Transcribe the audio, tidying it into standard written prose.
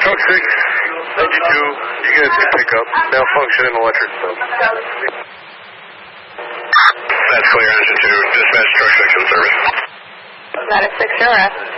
Truck 6, 92, you guys can pick up. Malfunction in electric stuff. That's clear, engine 2. Dispatch truck 6 in service. That is 6 Sierra.